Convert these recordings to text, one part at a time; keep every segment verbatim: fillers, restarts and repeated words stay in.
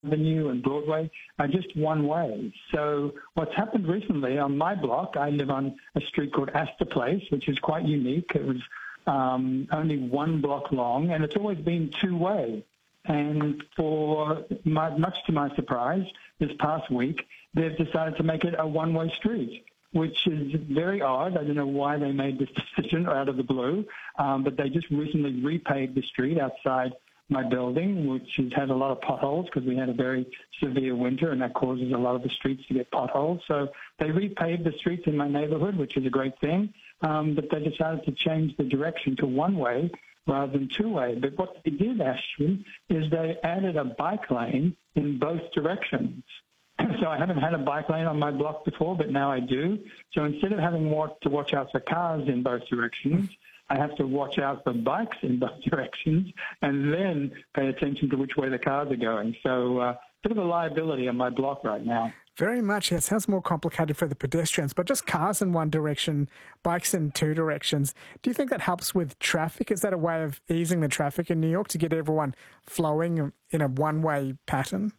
Avenue and Broadway are just one way. So what's happened recently on my block, I live on a street called Astor Place, which is quite unique. It was um, only one block long, and it's always been two-way. And for my, much to my surprise, this past week, they've decided to make it a one-way street, which is very odd. I don't know why they made this decision out of the blue, um, but they just recently repaved the street outside my building, which has had a lot of potholes because we had a very severe winter, and that causes a lot of the streets to get potholes. So they repaved the streets in my neighborhood, which is a great thing, um, but they decided to change the direction to one-way rather than two-way. But what they did, Ashwin, is they added a bike lane in both directions. So I haven't had a bike lane on my block before, but now I do. So instead of having to watch out for cars in both directions, I have to watch out for bikes in both directions and then pay attention to which way the cars are going. So a uh, bit of a liability on my block right now. Very much. It sounds more complicated for the pedestrians, but just cars in one direction, bikes in two directions. Do you think that helps with traffic? Is that a way of easing the traffic in New York to get everyone flowing in a one-way pattern?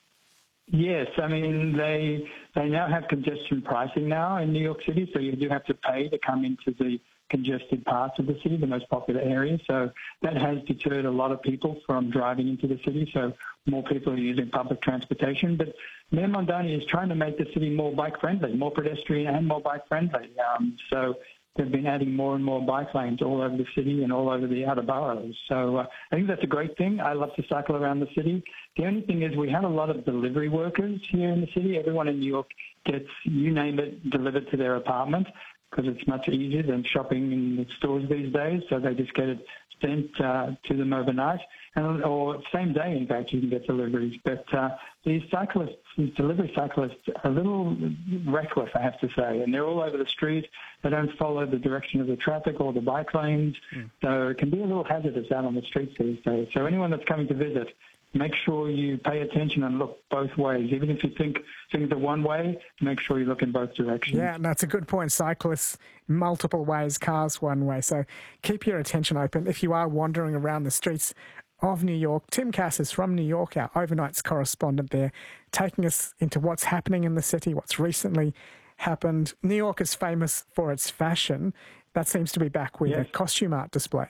Yes, I mean, they they now have congestion pricing now in New York City, so you do have to pay to come into the congested parts of the city, the most popular areas. So that has deterred a lot of people from driving into the city, so more people are using public transportation. But Mayor Mamdani is trying to make the city more bike-friendly, more pedestrian and more bike-friendly. Um, so they've been adding more and more bike lanes all over the city and all over the outer boroughs. So uh, I think that's a great thing. I love to cycle around the city. The only thing is we have a lot of delivery workers here in the city. Everyone in New York gets, you name it, delivered to their apartment because it's much easier than shopping in the stores these days. So they just get it sent uh, to them overnight. And, or same day, in fact, you can get deliveries. But uh, these cyclists, these delivery cyclists, are a little reckless, I have to say. And they're all over the street. They don't follow the direction of the traffic or the bike lanes. Mm. So it can be a little hazardous out on the streets these days. So anyone that's coming to visit, make sure you pay attention and look both ways. Even if you think things are one way, make sure you look in both directions. Yeah, that's a good point. Cyclists, multiple ways, cars one way. So keep your attention open. If you are wandering around the streets of New York, Tim Cass is from New York, our overnights correspondent there, taking us into what's happening in the city, what's recently happened. New York is famous for its fashion. That seems to be back with yes. a costume art display.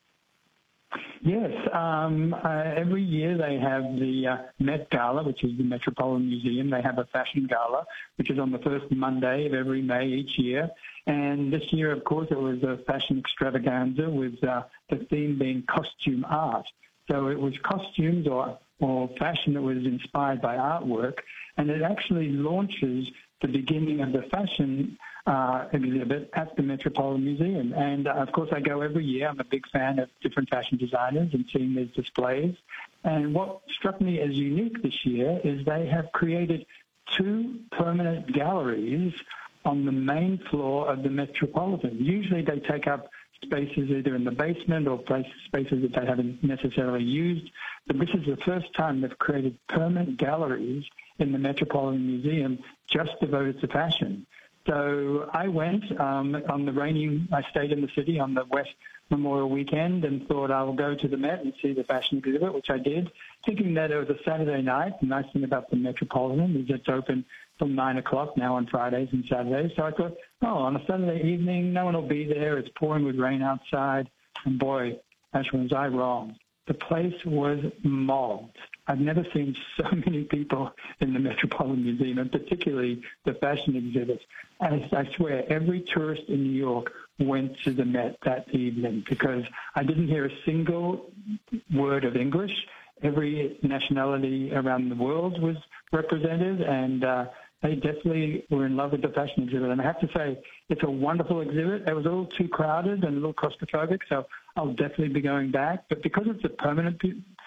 Yes, um, uh, every year they have the uh, Met Gala, which is the Metropolitan Museum. They have a fashion gala, which is on the first Monday of every May each year. And this year, of course, it was a fashion extravaganza with uh, the theme being costume art. So it was costumes or, or fashion that was inspired by artwork, and it actually launches the beginning of the fashion uh, exhibit at the Metropolitan Museum. And, uh, of course, I go every year. I'm a big fan of different fashion designers and seeing these displays. And what struck me as unique this year is they have created two permanent galleries on the main floor of the Metropolitan. Usually they take up spaces either in the basement or places, spaces that they haven't necessarily used. But this is the first time they've created permanent galleries in the Metropolitan Museum just devoted to fashion. So I went um, on the rainy, I stayed in the city on the West Memorial weekend and thought I'll go to the Met and see the fashion exhibit, which I did, thinking that it was a Saturday night. The nice thing about the Metropolitan is it's open from nine o'clock now on Fridays and Saturdays. So I thought, oh, on a Saturday evening, no one will be there. It's pouring with rain outside. And boy, Ashwin, was I wrong. The place was mobbed. I've never seen so many people in the Metropolitan Museum, and particularly the fashion exhibit. And I swear, every tourist in New York went to the Met that evening because I didn't hear a single word of English. Every nationality around the world was represented, and uh, they definitely were in love with the fashion exhibit. And I have to say, it's a wonderful exhibit. It was a little too crowded and a little claustrophobic, so I'll definitely be going back. But because it's a permanent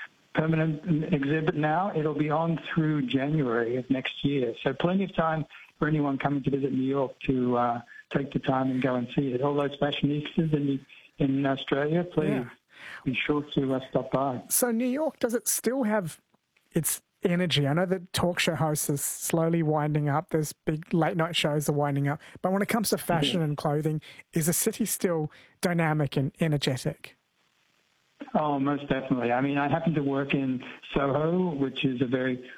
permanent exhibit now, it'll be on through January of next year. So plenty of time for anyone coming to visit New York to uh, take the time and go and see it. All those fashionistas in, in Australia, please yeah. be sure to uh, stop by. So New York, does it still have its energy? I know that talk show hosts are slowly winding up. There's big late night shows are winding up. But when it comes to fashion yeah. and clothing, is the city still dynamic and energetic? Oh, most definitely. I mean, I happen to work in Soho, which is a very